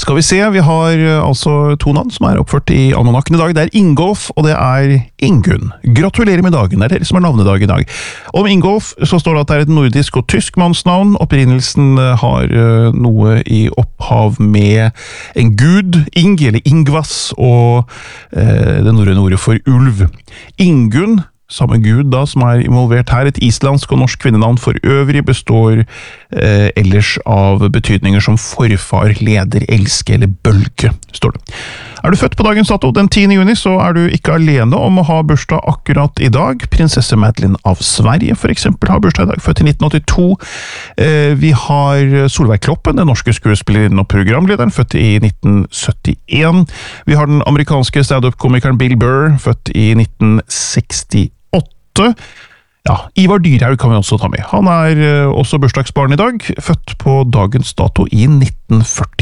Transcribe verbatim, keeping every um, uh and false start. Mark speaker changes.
Speaker 1: Skal vi se, vi har altså to navn som er oppført i almanakken i dag. Det er Ingolf, og det er Ingunn. Gratulerer med dagen, det er dere som er navnedag i dag. Om Ingolf så står det at det er et nordisk og tysk mannsnavn. Opprinnelsen har noe i opphav med en gud, Ing eller Ingvas, og eh, det norrøne ordet for ulv. Ingunn, samme gud da, som er involvert her, et islandsk og norsk kvinnenavn for øvrig, består eh, ellers av betydninger som forfar, leder, elske eller bølge, står det. Er du født på dagens dato, den tiende juni, så er du ikke alene om å ha bursdag akkurat i dag. Prinsesse Madeleine av Sverige, for eksempel, har bursdag i dag, født i nitten åttito. Eh, vi har Solveig Kloppen, den norske skuespillerinnen og programlederen, født i nitten syttien. Vi har den amerikanske stand-up-komikeren Bill Burr, født i nitten sekstiåtte. Ja, Ivar Dyrhaug kan vi også ta med. Han er uh, også bursdagsbarn i dag, født på dagens dato i nitten førti.